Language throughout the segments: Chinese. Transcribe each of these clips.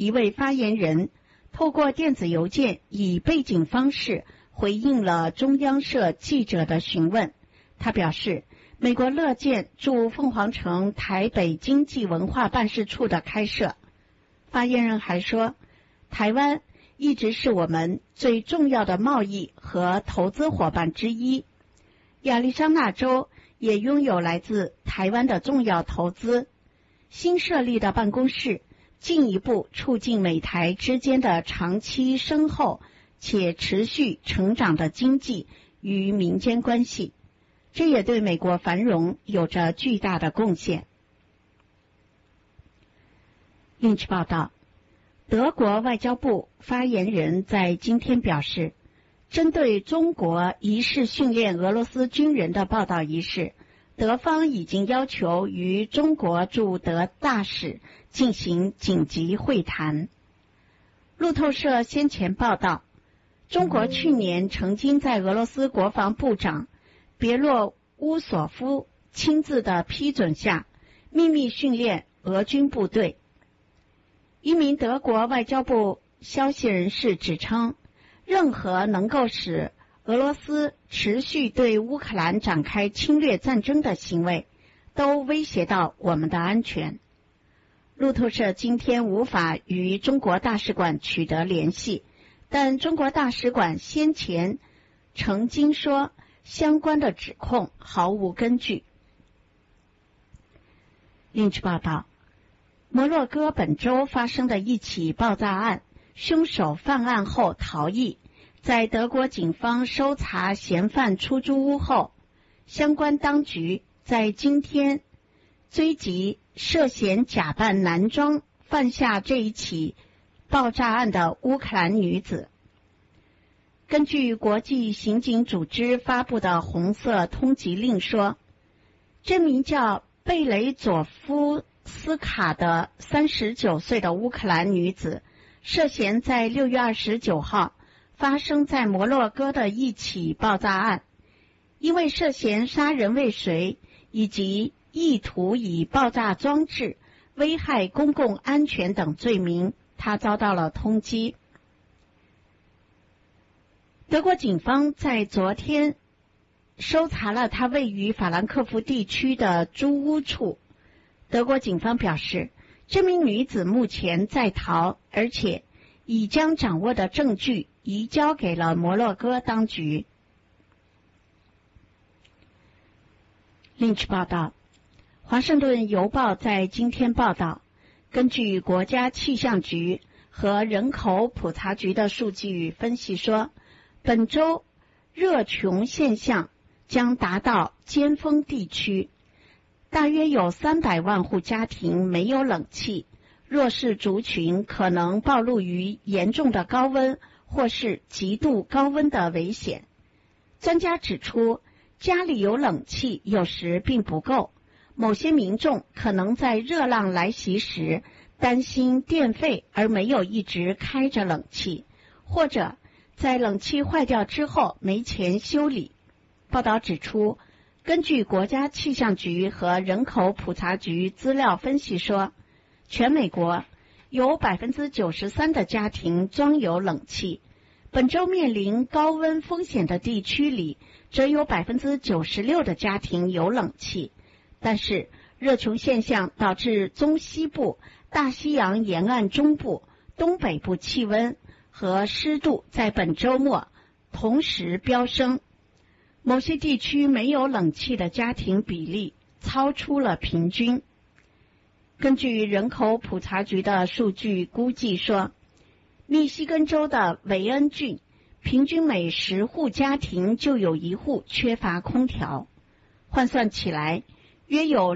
一位发言人透过电子邮件以背景方式回应了中央社记者的询问。他表示，美国乐见驻凤凰城台北经济文化办事处的开设。发言人还说，台湾一直是我们最重要的贸易和投资伙伴之一。亚利桑那州也拥有来自台湾的重要投资。新设立的办公室进一步促进美台之间的长期深厚且持续成长的经济与民间关系，这也对美国繁荣有着巨大的贡献。另据报道，德国外交部发言人在今天表示，针对中国疑似训练俄罗斯军人的报道一事，德方已经要求与中国驻德大使进行紧急会谈。路透社先前报道，中国去年曾经在俄罗斯国防部长别洛乌索夫亲自的批准下秘密训练俄军部队。一名德国外交部消息人士指称，任何能够使俄罗斯持续对乌克兰展开侵略战争的行为都威胁到我们的安全。路透社今天无法与中国大使馆取得联系，但中国大使馆先前曾经说相关的指控毫无根据。另据报道，摩洛哥本周发生的一起爆炸案，凶手犯案后逃逸，在德国警方搜查嫌犯出租屋后，相关当局在今天追缉涉嫌假扮男装犯下这一起爆炸案的乌克兰女子。根据国际刑警组织发布的红色通缉令说，这名叫贝雷佐夫斯卡的39岁的乌克兰女子涉嫌在6月29号发生在摩洛哥的一起爆炸案，因为涉嫌杀人未遂以及意图以爆炸装置危害公共安全等罪名，她遭到了通缉。德国警方在昨天搜查了她位于法兰克福地区的租屋处。德国警方表示，这名女子目前在逃，而且已将掌握的证据移交给了摩洛哥当局。另据报道，华盛顿邮报在今天报道，根据国家气象局和人口普查局的数据分析说，本周热穷现象将达到尖峰地区，大约有300万户家庭没有冷气，弱势族群可能暴露于严重的高温或是极度高温的危险。专家指出，家里有冷气有时并不够，某些民众可能在热浪来袭时担心电费而没有一直开着冷气，或者在冷气坏掉之后没钱修理。报道指出，根据国家气象局和人口普查局资料分析说，全美国有 93% 的家庭装有冷气，本周面临高温风险的地区里则有 96% 的家庭有冷气。但是热穷现象导致中西部、大西洋沿岸中部、东北部气温和湿度在本周末同时飙升，某些地区没有冷气的家庭比例超出了平均。根据人口普查局的数据估计说，密西根州的韦恩郡平均每10户家庭就有1户缺乏空调，换算起来约有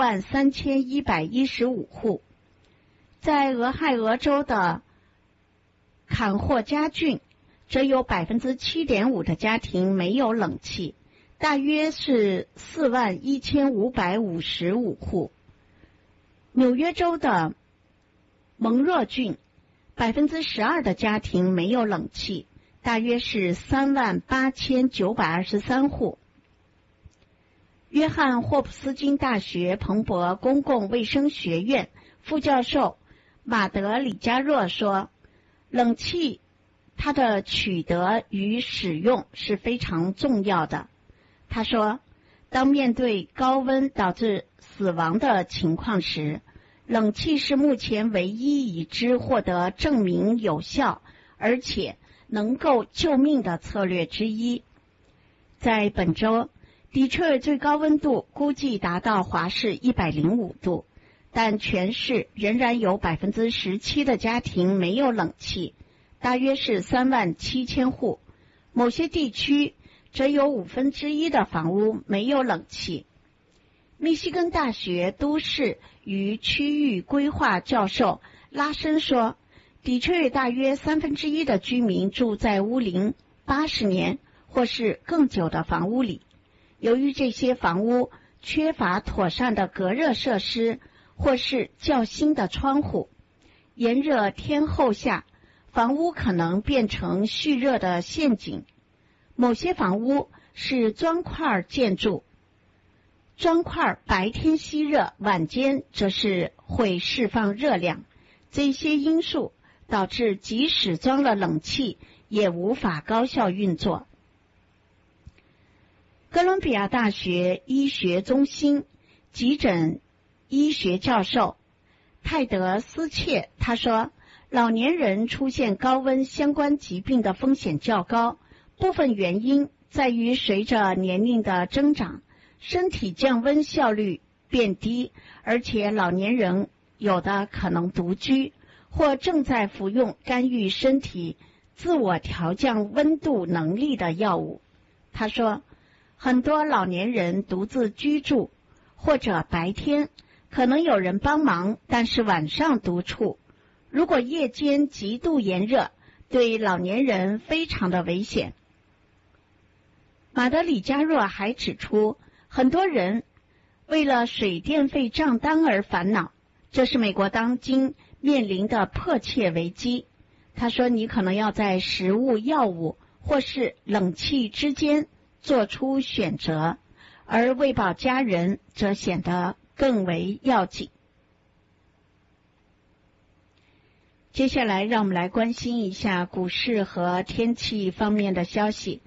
63115户。在俄亥俄州的坎霍加郡则有 7.5% 的家庭没有冷气，大约是41555户。纽约州的蒙若郡 12% 的家庭没有冷气，大约是38923户。约翰霍普斯金大学彭博公共卫生学院副教授马德里加若说，冷气它的取得与使用是非常重要的。他说，当面对高温导致死亡的情况时，冷气是目前唯一已知获得证明有效而且能够救命的策略之一。在本周，的确最高温度估计达到华氏105度，但全市仍然有 17% 的家庭没有冷气，大约是37000户。某些地区则有1/5的房屋没有冷气。密西根大学都市与区域规划教授拉申说，的确大约1/3的居民住在屋龄80年或是更久的房屋里。由于这些房屋缺乏妥善的隔热设施或是较新的窗户，炎热天候下，房屋可能变成蓄热的陷阱。某些房屋是砖块建筑，砖块白天吸热，晚间则是会释放热量。这些因素导致即使装了冷气也无法高效运作。哥伦比亚大学医学中心急诊医学教授泰德斯切他说，老年人出现高温相关疾病的风险较高，部分原因在于随着年龄的增长，身体降温效率变低，而且老年人有的可能独居或正在服用干预身体自我调降温度能力的药物。他说，很多老年人独自居住，或者白天可能有人帮忙，但是晚上独处。如果夜间极度炎热，对老年人非常的危险。马德里加若还指出，很多人为了水电费账单而烦恼，这是美国当今面临的迫切危机。他说，你可能要在食物、药物或是冷气之间做出选择，而喂饱家人则显得更为要紧。接下来让我们来关心一下股市和天气方面的消息。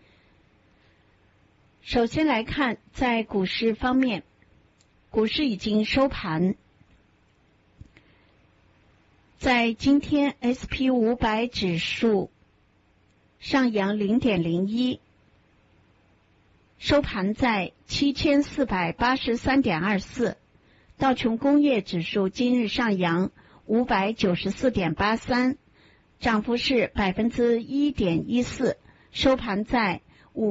首先来看，在股市方面，股市已经收盘。在今天 SP500 指数上扬 0.01， 收盘在 7483.24， 道琼工业指数今日上扬 594.83， 涨幅是 1.14%， 收盘在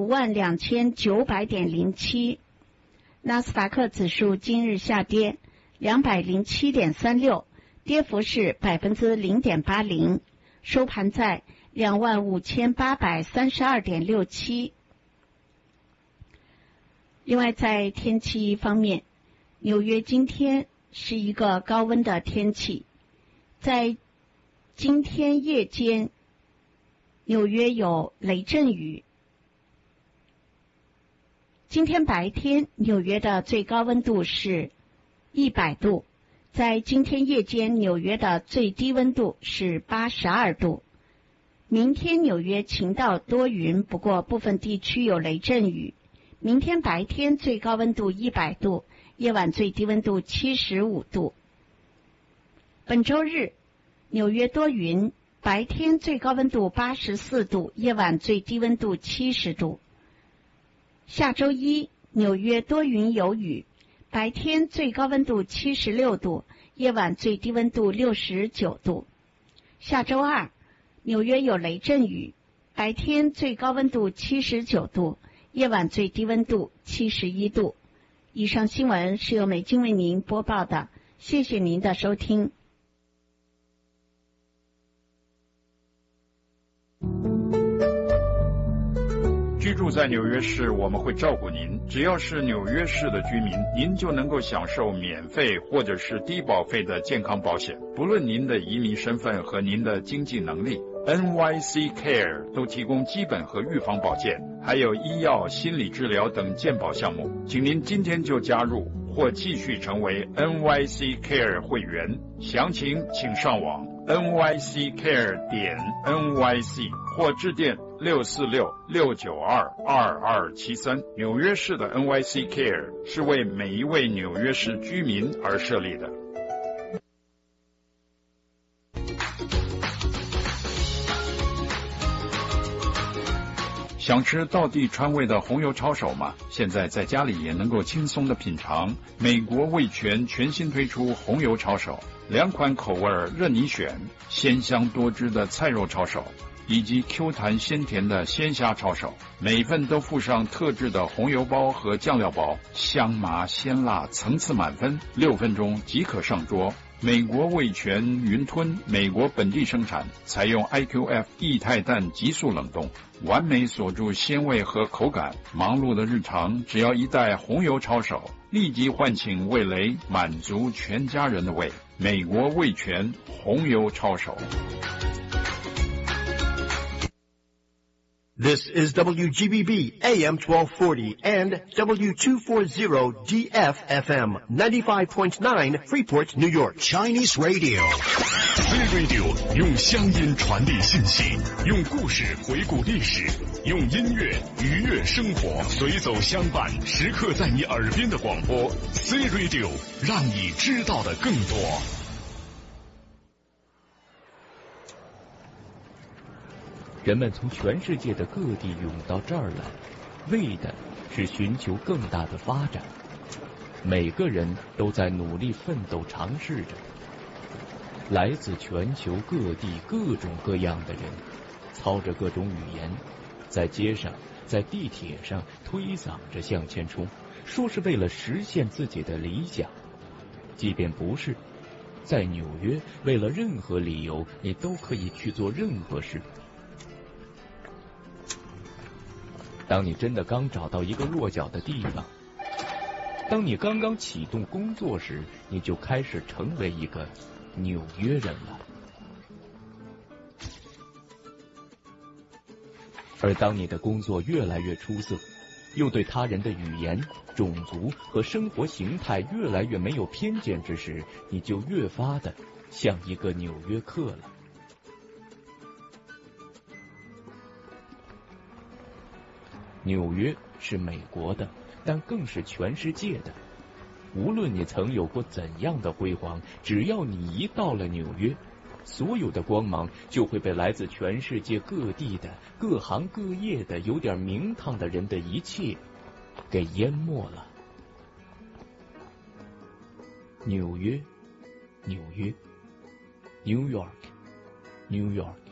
52900.07。 纳斯达克指数今日下跌 207.36， 跌幅是 0.80%， 收盘在 25832.67。 另外在天气方面，纽约今天是一个高温的天气，在今天夜间纽约有雷阵雨。今天白天纽约的最高温度是100度，在今天夜间纽约的最低温度是82度。明天纽约晴到多云，不过部分地区有雷阵雨。明天白天最高温度100度，夜晚最低温度75度。本周日纽约多云，白天最高温度84度，夜晚最低温度70度。下周一纽约多云有雨，白天最高温度76度，夜晚最低温度69度。下周二纽约有雷阵雨，白天最高温度79度，夜晚最低温度71度。以上新闻是由美金为您播报的，谢谢您的收听。 居住在纽约市，我们会照顾您。只要是纽约市的居民，您就能够享受免费或者是低保费的健康保险，不论您的移民身份和您的经济能力。NYC Care 都提供基本和预防保健，还有医药、心理治疗等健保项目。请您今天就加入或继续成为 NYC Care 会员。详情请上网 nyccare.nyc 或致电646-692-2273。纽约市的 NYC Care 是为每一位纽约市居民而设立的。想吃道地川味的红油抄手吗？现在在家里也能够轻松的品尝。美国味全全新推出红油抄手，2款口味任你选，鲜香多汁的菜肉抄手，以及 Q 弹鲜甜的鲜虾抄手，每份都附上特制的红油包和酱料包，香麻鲜辣，层次满分，6分钟即可上桌。美国味全云吞，美国本地生产，采用 IQF 液态氮急速冷冻，完美锁住鲜味和口感。忙碌的日常，只要一袋红油抄手，立即唤醒味蕾，满足全家人的胃。美国味全红油抄手。 This is WGBB AM 1240 and W240DF FM 95.9 Freeport, New York. Chinese Radio. C Radio 用乡音传递信息，用故事回顾历史，用音乐愉悦生活，随走相伴，时刻在你耳边的广播。C Radio 让你知道的更多。 人们从全世界的各地涌到这儿来，为的是寻求更大的发展。每个人都在努力奋斗，尝试着。来自全球各地各种各样的人，操着各种语言，在街上，在地铁上推搡着向前冲，说是为了实现自己的理想。即便不是，在纽约，为了任何理由，你都可以去做任何事。当你真的刚找到一个落脚的地方，当你刚刚启动工作时，你就开始成为一个纽约人了。而当你的工作越来越出色，又对他人的语言、种族和生活形态越来越没有偏见之时，你就越发的像一个纽约客了。纽约是美国的，但更是全世界的。无论你曾有过怎样的辉煌，只要你一到了纽约，所有的光芒就会被来自全世界各地的各行各业的有点名堂的人的一切给淹没了。纽约，纽约 ，New York，New York。